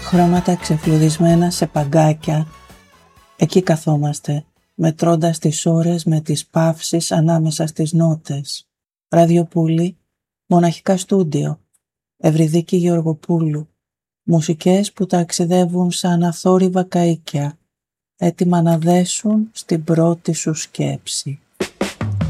Χρώματα ξεφλουδισμένα σε παγκάκια. Εκεί καθόμαστε, μετρώντας τις ώρες με τις παύσεις ανάμεσα στις νότες. Ραδιοπούλη, μοναχικά στούντιο, Ευρυδίκη Γεωργοπούλου. Μουσικές που ταξιδεύουν σαν αθόρυβα καΐκια, έτοιμα να δέσουν στην πρώτη σου σκέψη.